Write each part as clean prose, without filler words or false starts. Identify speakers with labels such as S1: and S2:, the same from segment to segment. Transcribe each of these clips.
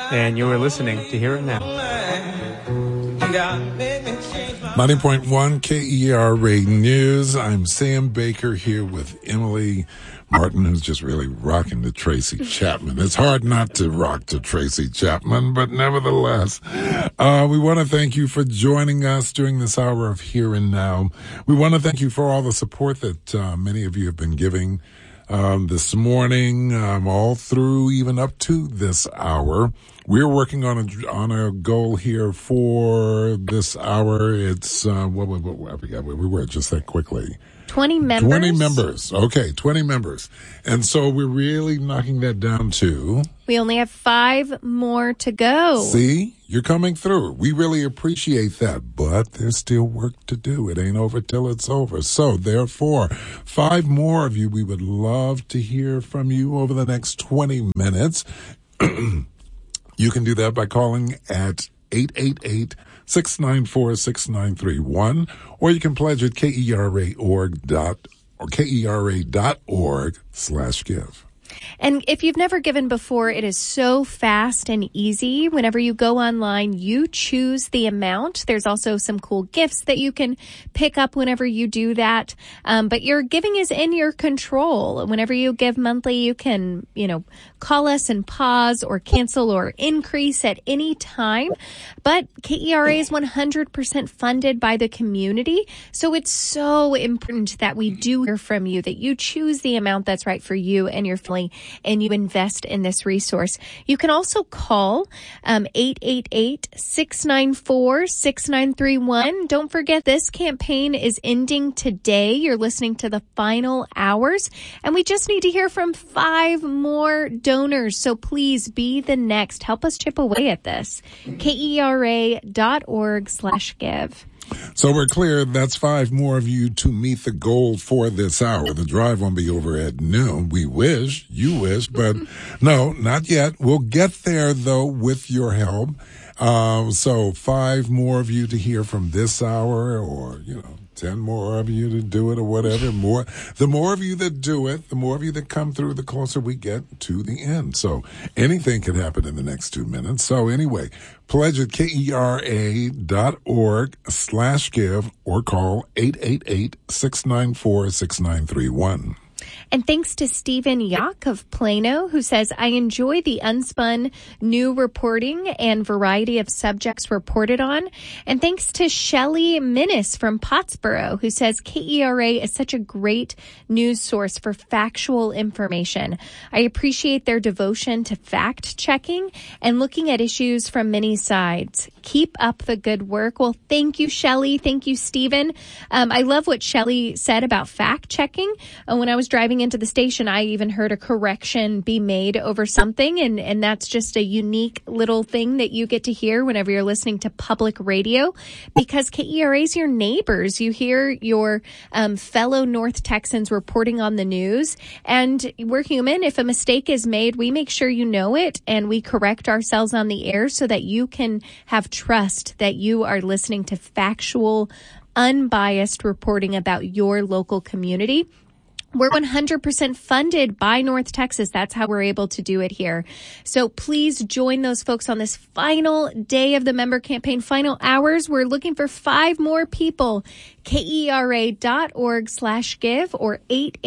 S1: And you are listening to Hear It Now.
S2: 90.1 KERA News. I'm Sam Baker here with Emily Martin, who's just really rocking to Tracy Chapman. It's hard not to rock to Tracy Chapman, but nevertheless, we want to thank you for joining us during this hour of Here and Now. We want to thank you for all the support that many of you have been giving this morning, all through even up to this hour. We're working on a goal here for this hour. It's I forgot where we were just that quickly.
S3: 20 members.
S2: 20 members. Okay, 20 members. And so we're really knocking that down to...
S3: We only have 5 more to go.
S2: See? You're coming through. We really appreciate that, but there's still work to do. It ain't over till it's over. So, therefore, 5 more of you, we would love to hear from you over the next 20 minutes. You can do that by calling at 888-694-6931, or you can pledge at KERA.org/give.
S3: And if you've never given before, it is so fast and easy. Whenever you go online, you choose the amount. There's also some cool gifts that you can pick up whenever you do that. But your giving is in your control. Whenever you give monthly, you can, call us and pause or cancel or increase at any time. But KERA is 100% funded by the community. So it's so important that we do hear from you, that you choose the amount that's right for you and your family, and you invest in this resource. You can also call 888-694-6931. Don't forget, this campaign is ending today. You're listening to the final hours, and we just need to hear from 5 more donors. So please be the next. Help us chip away at this. KERA.org/give.
S2: So we're clear, that's 5 more of you to meet the goal for this hour. The drive won't be over at noon. We wish, you wish, but no, not yet. We'll get there, though, with your help. So 5 more of you to hear from this hour, or, 10 more of you to do it, or whatever. The more of you that do it, the more of you that come through, the closer we get to the end. So anything can happen in the next 2 minutes. So anyway, pledge at KERA.org/give or call 888-694-6931.
S3: And thanks to Stephen Yock of Plano, who says, I enjoy the unspun new reporting and variety of subjects reported on. And thanks to Shelley Minnis from Pottsboro, who says KERA is such a great news source for factual information. I appreciate their devotion to fact-checking and looking at issues from many sides. Keep up the good work. Well, thank you, Shelley. Thank you, Stephen. I love what Shelley said about fact-checking. When I was driving into the station, I even heard a correction be made over something, and that's just a unique little thing that you get to hear whenever you're listening to public radio, because KERA is your neighbors. You hear your fellow North Texans reporting on the news, and we're human. If a mistake is made, we make sure you know it, and we correct ourselves on the air so that you can have trust that you are listening to factual, unbiased reporting about your local community. We're 100% funded by North Texas. That's how we're able to do it here. So please join those folks on this final day of the member campaign, final hours. We're looking for 5 more people. KERA.org/give or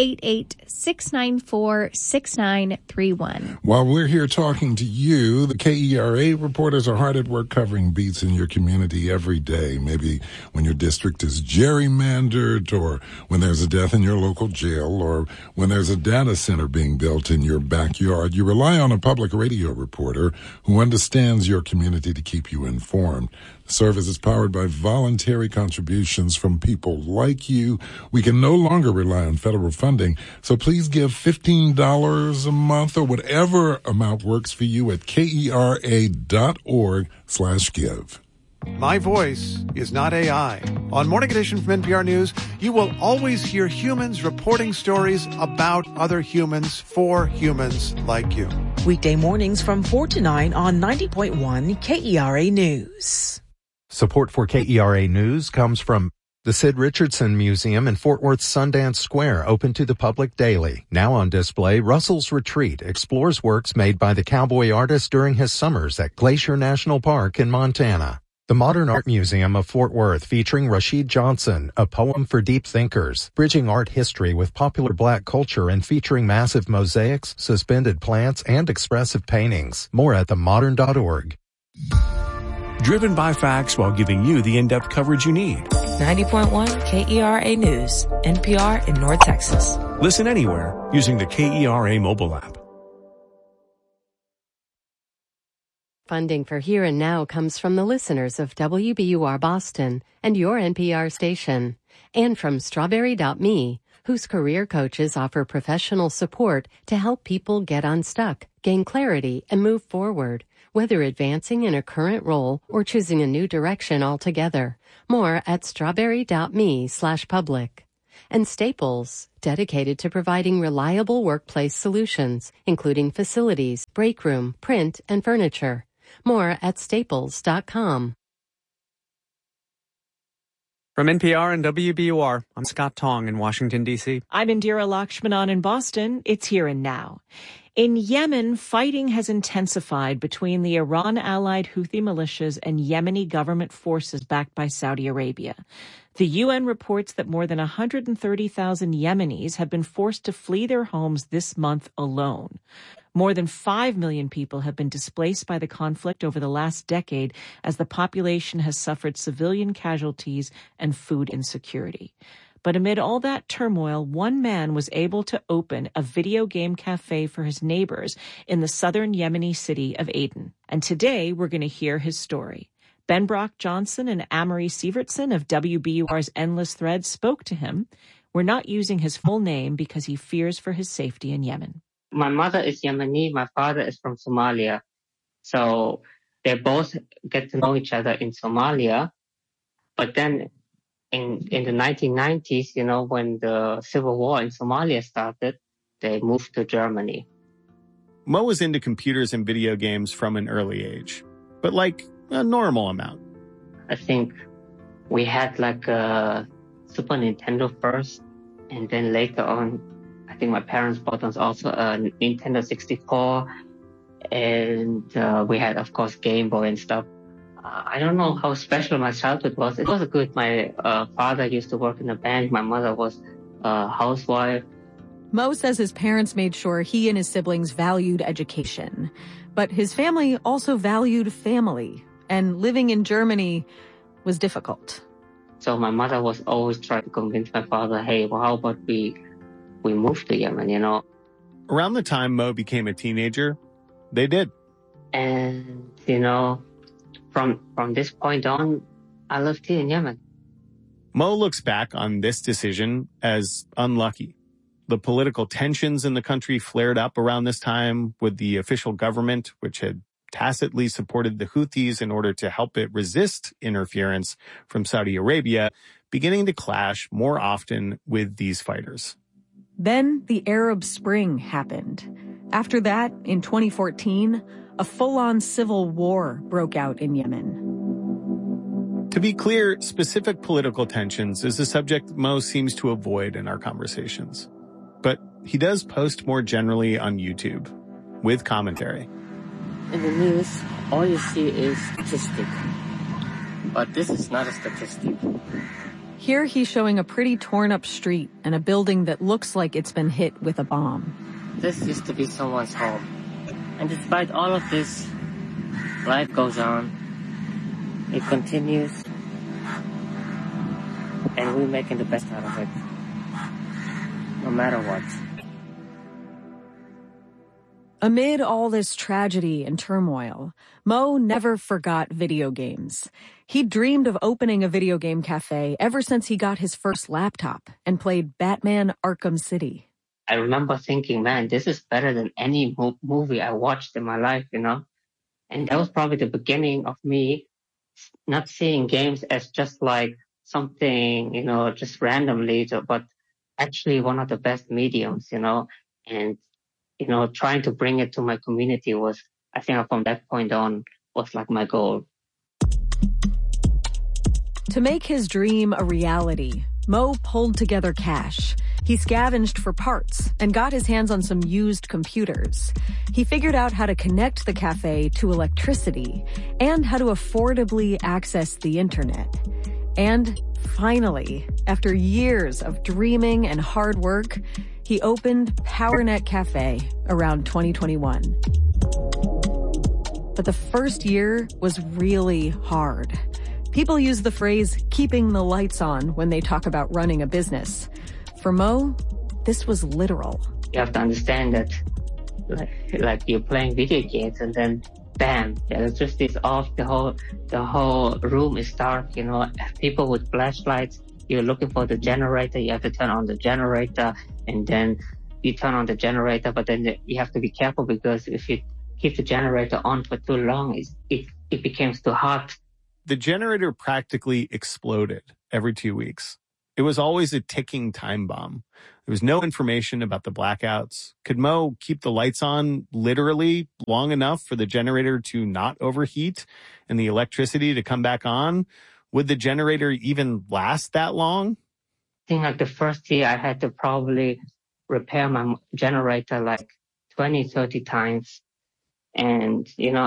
S3: 888-694-6931.
S2: While we're here talking to you, the KERA reporters are hard at work covering beats in your community every day. Maybe when your district is gerrymandered, or when there's a death in your local jail, or when there's a data center being built in your backyard. You rely on a public radio reporter who understands your community to keep you informed. The service is powered by voluntary contributions from people like you. We can no longer rely on federal funding, so please give $15 a month or whatever amount works for you at KERA.org/give.
S4: My voice is not AI. On Morning Edition from NPR News, you will always hear humans reporting stories about other humans for humans like you.
S5: Weekday mornings from 4 to 9 on 90.1 KERA News.
S6: Support for KERA News comes from The Sid Richardson Museum in Fort Worth's Sundance Square open to the public daily. Now on display, Russell's Retreat explores works made by the cowboy artist during his summers at Glacier National Park in Montana. The Modern Art Museum of Fort Worth featuring Rashid Johnson, A Poem for Deep Thinkers, bridging art history with popular black culture and featuring massive mosaics, suspended plants, and expressive paintings. More at themodern.org.
S7: Driven by facts while giving you the in-depth coverage you need.
S5: 90.1 KERA News, NPR in North Texas.
S7: Listen anywhere using the KERA mobile app.
S8: Funding for Here and Now comes from the listeners of WBUR Boston and your NPR station, and from Strawberry.me, whose career coaches offer professional support to help people get unstuck, gain clarity, and move forward, whether advancing in a current role or choosing a new direction altogether. More at strawberry.me/public. And Staples, dedicated to providing reliable workplace solutions, including facilities, break room, print, and furniture. More at staples.com.
S1: From NPR and WBUR, I'm Scott Tong in Washington, D.C.
S9: I'm Indira Lakshmanan in Boston. It's Here and Now. In Yemen, fighting has intensified between the Iran-allied Houthi militias and Yemeni government forces backed by Saudi Arabia. The UN reports that more than 130,000 Yemenis have been forced to flee their homes this month alone. More than 5 million people have been displaced by the conflict over the last decade as the population has suffered civilian casualties and food insecurity. But amid all that turmoil, one man was able to open a video game cafe for his neighbors in the southern Yemeni city of Aden. And today we're going to hear his story. Ben Brock Johnson and Amory Sievertson of WBUR's Endless Thread spoke to him. We're not using his full name because he fears for his safety in Yemen.
S10: My mother is Yemeni. My father is from Somalia. So they both get to know each other in Somalia. But then in the 1990s, when the civil war in Somalia started, they moved to Germany.
S11: Mo was into computers and video games from an early age, but like a normal amount.
S10: I think we had like a Super Nintendo first, and then later on, I think my parents bought us also a Nintendo 64, and we had, of course, Game Boy and stuff. I don't know how special my childhood was. It was good. My father used to work in a bank. My mother was a housewife.
S12: Mo says his parents made sure he and his siblings valued education. But his family also valued family. And living in Germany was difficult.
S10: So my mother was always trying to convince my father, hey, well, how about we moved to Yemen,
S11: Around the time Mo became a teenager, they did.
S10: And, from this point on, I lived here in Yemen.
S11: Mo looks back on this decision as unlucky. The political tensions in the country flared up around this time with the official government, which had tacitly supported the Houthis in order to help it resist interference from Saudi Arabia, beginning to clash more often with these fighters.
S12: Then the Arab Spring happened. After that, in 2014, a full-on civil war broke out in Yemen.
S11: To be clear, specific political tensions is a subject Mo seems to avoid in our conversations. But he does post more generally on YouTube, with commentary.
S10: In the news, all you see is statistic. But this is not a statistic.
S12: Here he's showing a pretty torn-up street and a building that looks like it's been hit with a bomb.
S10: This used to be someone's home. And despite all of this, life goes on. It continues. And we're making the best out of it. No matter what.
S12: Amid all this tragedy and turmoil, Mo never forgot video games. He dreamed of opening a video game cafe ever since he got his first laptop and played Batman Arkham City.
S10: I remember thinking, man, this is better than any movie I watched in my life, And that was probably the beginning of me not seeing games as just like something, just randomly, but actually one of the best mediums, and, trying to bring it to my community was, I think from that point on, was like my goal.
S12: To make his dream a reality, Mo pulled together cash. He scavenged for parts and got his hands on some used computers. He figured out how to connect the cafe to electricity and how to affordably access the internet. And finally, after years of dreaming and hard work, he opened PowerNet Cafe around 2021. But the first year was really hard. People use the phrase keeping the lights on when they talk about running a business. For Mo, this was literal.
S10: You have to understand that like you're playing video games and then bam, the electricity is off, the whole room is dark, people with flashlights, you're looking for the generator, you have to turn on the generator, and then you turn on the generator, but then you have to be careful because if you keep the generator on for too long, it becomes too hot.
S11: The generator practically exploded every 2 weeks. It was always a ticking time bomb. There was no information about the blackouts. Could Mo keep the lights on literally long enough for the generator to not overheat and the electricity to come back on? Would the generator even last that long?
S10: I think like the first year I had to probably repair my generator like 20, 30 times. And,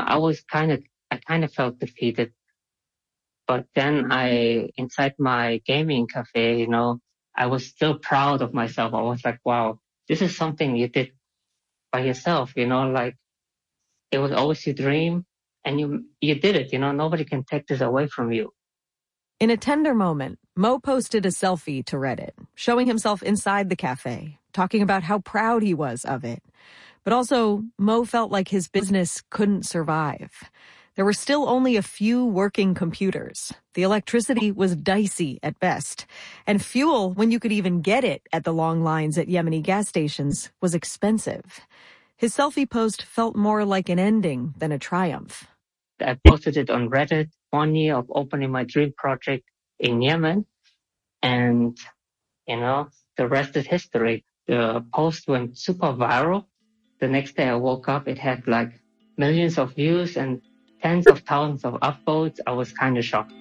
S10: I kind of felt defeated. But then inside my gaming cafe, I was still proud of myself. I was like, wow, this is something you did by yourself, like it was always your dream and you did it, nobody can take this away from you.
S12: In a tender moment, Mo posted a selfie to Reddit, showing himself inside the cafe, talking about how proud he was of it. But also, Mo felt like his business couldn't survive. There were still only a few working computers. The electricity was dicey at best. And fuel, when you could even get it at the long lines at Yemeni gas stations, was expensive. His selfie post felt more like an ending than a triumph.
S10: I posted it on Reddit 1 year of opening my dream project in Yemen. And, the rest is history. The post went super viral. The next day I woke up, it had like millions of views and tens of thousands of upvotes. I was kind of shocked.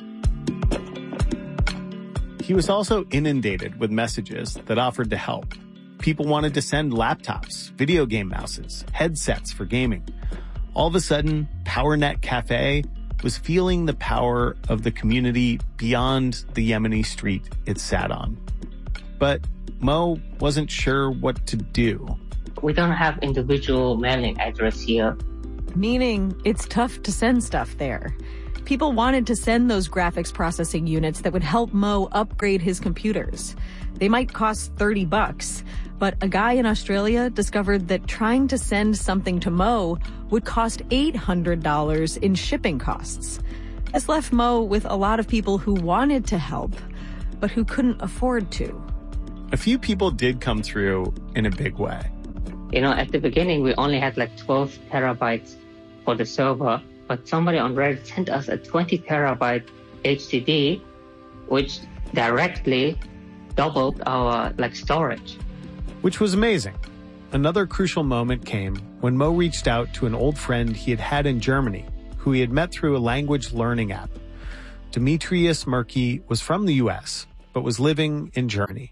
S11: He was also inundated with messages that offered to help. People wanted to send laptops, video game mouses, headsets for gaming. All of a sudden, PowerNet Cafe was feeling the power of the community beyond the Yemeni street it sat on. But Mo wasn't sure what to do.
S10: We don't have individual mailing address here.
S12: Meaning it's tough to send stuff there. People wanted to send those graphics processing units that would help Mo upgrade his computers. They might cost $30, but a guy in Australia discovered that trying to send something to Mo would cost $800 in shipping costs. This left Mo with a lot of people who wanted to help, but who couldn't afford to.
S11: A few people did come through in a big way.
S10: At the beginning, we only had like 12 terabytes for the server, but somebody on Reddit sent us a 20 terabyte HDD, which directly doubled our storage.
S11: Which was amazing. Another crucial moment came when Mo reached out to an old friend he had had in Germany, who he had met through a language learning app. Demetrius Murky was from the US, but was living in Germany.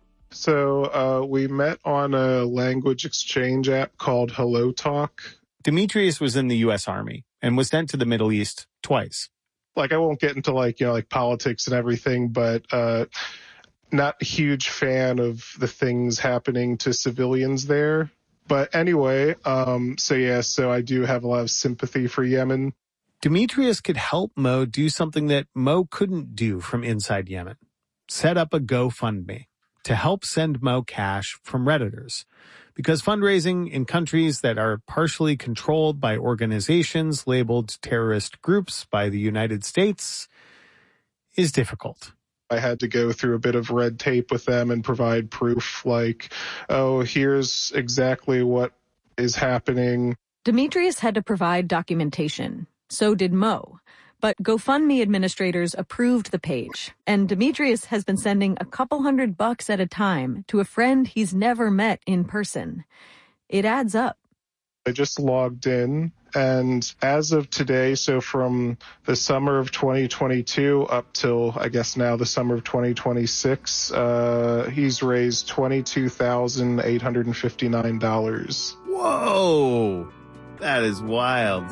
S13: So we met on a language exchange app called HelloTalk.
S11: Demetrius was in the U.S. Army and was sent to the Middle East twice.
S13: I won't get into politics and everything, but not a huge fan of the things happening to civilians there. But anyway, so I do have a lot of sympathy for Yemen.
S11: Demetrius could help Mo do something that Mo couldn't do from inside Yemen. Set up a GoFundMe to help send Mo cash from Redditors. Because fundraising in countries that are partially controlled by organizations labeled terrorist groups by the United States is difficult.
S13: I had to go through a bit of red tape with them and provide proof here's exactly what is happening.
S12: Demetrius had to provide documentation. So did Mo. But GoFundMe administrators approved the page, and Demetrius has been sending a couple $100 at a time to a friend he's never met in person. It adds up.
S13: I just logged in, And as of today, so from the summer of 2022 up till, I guess now the summer of 2026, he's raised $22,859.
S11: Whoa! That is wild.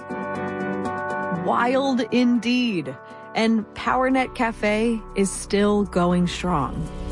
S12: Wild indeed. And PowerNet Cafe is still going strong.